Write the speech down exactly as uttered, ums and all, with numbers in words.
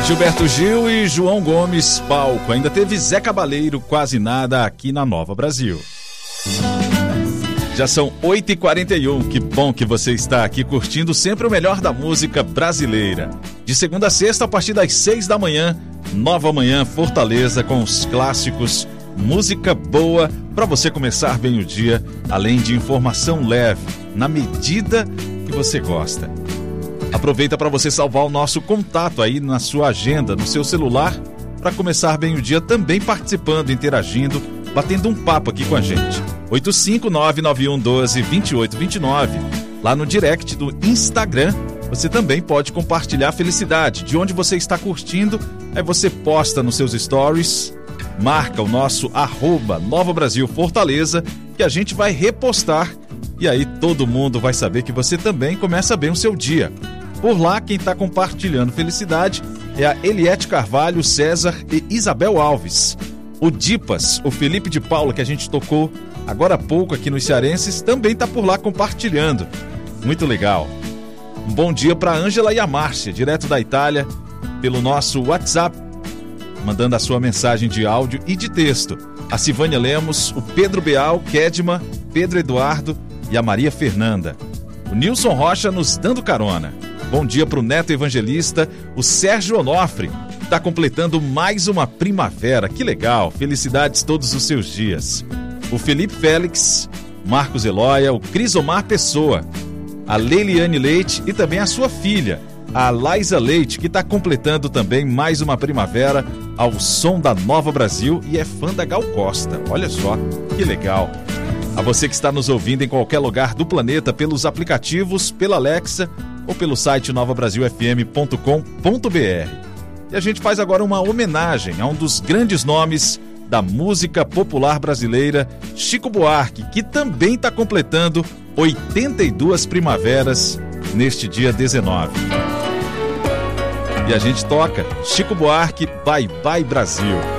Gilberto Gil e João Gomes, palco. Ainda teve Zé Cabaleiro, Quase Nada, aqui na Nova Brasil. Já são oito e quarenta e um, que bom que você está aqui curtindo sempre o melhor da música brasileira. De segunda a sexta, a partir das seis da manhã, Nova Manhã Fortaleza, com os clássicos, música boa para você começar bem o dia, além de informação leve, na medida que você gosta. Aproveita para você salvar o nosso contato aí na sua agenda, no seu celular, para começar bem o dia também participando, interagindo, batendo um papo aqui com a gente. oito cinco nove nove um um dois dois oito dois nove. Lá no direct do Instagram, você também pode compartilhar a felicidade de onde você está curtindo. Aí você posta nos seus stories, marca o nosso arroba Nova Brasil Fortaleza, que a gente vai repostar. E aí todo mundo vai saber que você também começa bem o seu dia. Por lá, quem está compartilhando felicidade é a Eliette Carvalho, César e Isabel Alves. O Dipas, o Felipe de Paula, que a gente tocou agora há pouco aqui nos Cearenses, também está por lá compartilhando. Muito legal. Um bom dia para a Ângela e a Márcia, direto da Itália, pelo nosso WhatsApp, mandando a sua mensagem de áudio e de texto. A Silvânia Lemos, o Pedro Beal, Kedma, Pedro Eduardo e a Maria Fernanda. O Nilson Rocha nos dando carona. Bom dia para o Neto Evangelista, o Sérgio Onofre, está completando mais uma primavera. Que legal, felicidades todos os seus dias. O Felipe Félix, Marcos Eloia, o Crisomar Pessoa, a Leiliane Leite e também a sua filha, a Laísa Leite, que está completando também mais uma primavera ao som da Nova Brasil e é fã da Gal Costa. Olha só, que legal. A você que está nos ouvindo em qualquer lugar do planeta, pelos aplicativos, pela Alexa ou pelo site nova brasil f m ponto com ponto b r. E a gente faz agora uma homenagem a um dos grandes nomes da música popular brasileira, Chico Buarque, que também está completando oitenta e duas primaveras neste dia dezenove. E a gente toca Chico Buarque, Bye Bye Brasil.